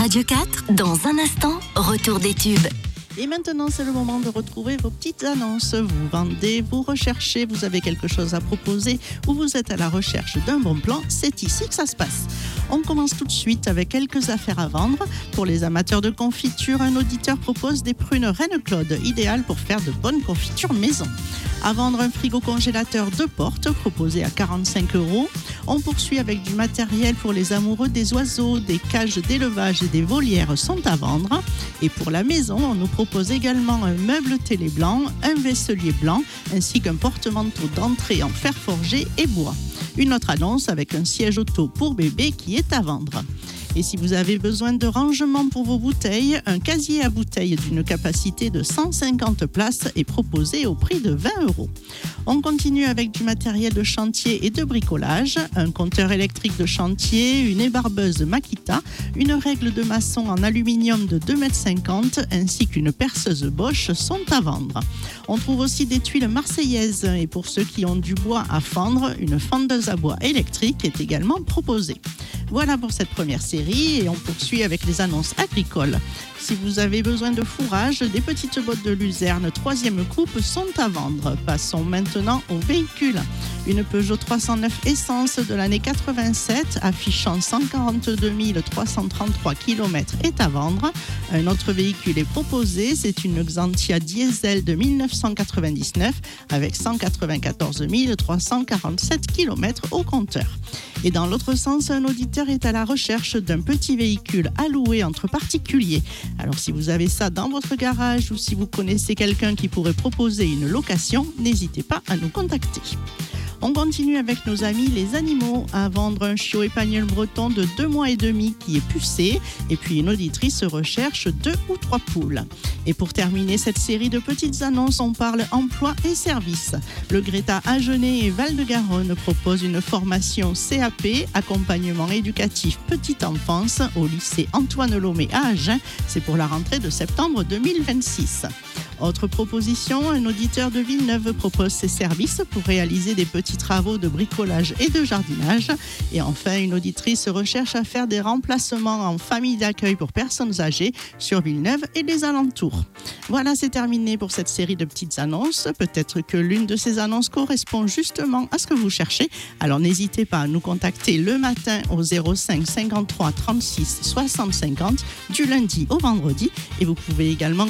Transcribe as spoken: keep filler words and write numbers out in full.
Radio quatre, dans un instant, retour des tubes. Et maintenant, c'est le moment de retrouver vos petites annonces. Vous vendez, vous recherchez, vous avez quelque chose à proposer ou vous êtes à la recherche d'un bon plan, c'est ici que ça se passe. On commence tout de suite avec quelques affaires à vendre. Pour les amateurs de confiture, un auditeur propose des prunes Reine Claude, idéales pour faire de bonnes confitures maison. À vendre, un frigo congélateur deux portes proposé à quarante-cinq euros. On poursuit avec du matériel pour les amoureux des oiseaux, des cages d'élevage et des volières sont à vendre. Et pour la maison, on nous propose également un meuble télé blanc, un vaisselier blanc, ainsi qu'un porte-manteau d'entrée en fer forgé et bois. Une autre annonce avec un siège auto pour bébé qui est à vendre. Et si vous avez besoin de rangement pour vos bouteilles, un casier à bouteilles d'une capacité de cent cinquante places est proposé au prix de vingt euros. On continue avec du matériel de chantier et de bricolage, un compteur électrique de chantier, une ébarbeuse Makita, une règle de maçon en aluminium de deux mètres cinquante ainsi qu'une perceuse Bosch sont à vendre. On trouve aussi des tuiles marseillaises et pour ceux qui ont du bois à fendre, une fendeuse à bois électrique est également proposée. Voilà pour cette première série et on poursuit avec les annonces agricoles. Si vous avez besoin de fourrage, des petites bottes de luzerne troisième coupe sont à vendre. Passons maintenant aux véhicules. Une Peugeot trois cent neuf Essence de l'année quatre-vingt-sept affichant cent quarante-deux mille trois cent trente-trois kilomètres est à vendre. Un autre véhicule est proposé, c'est une Xantia Diesel de mille neuf cent quatre-vingt-dix-neuf avec cent quatre-vingt-quatorze mille trois cent quarante-sept kilomètres au compteur. Et dans l'autre sens, un auditeur est à la recherche d'un petit véhicule à louer entre particuliers. Alors si vous avez ça dans votre garage ou si vous connaissez quelqu'un qui pourrait proposer une location, n'hésitez pas à nous contacter. On continue avec nos amis les animaux, à vendre un chiot épagnol breton de deux mois et demi qui est pucé et puis une auditrice recherche deux ou trois poules. Et pour terminer cette série de petites annonces, on parle emploi et services. Le Greta Agenais et Val-de-Garonne propose une formation C A P, accompagnement éducatif petite enfance au lycée Antoine Lomé à Agen. C'est pour la rentrée de septembre deux mille vingt-six. Autre proposition, un auditeur de Villeneuve propose ses services pour réaliser des petits travaux de bricolage et de jardinage. Et enfin, une auditrice recherche à faire des remplacements en famille d'accueil pour personnes âgées sur Villeneuve et les alentours. Voilà, c'est terminé pour cette série de petites annonces. Peut-être que l'une de ces annonces correspond justement à ce que vous cherchez. Alors n'hésitez pas à nous contacter le matin au zéro cinq cinquante-trois trente-six soixante cinquante du lundi au vendredi. Et vous pouvez également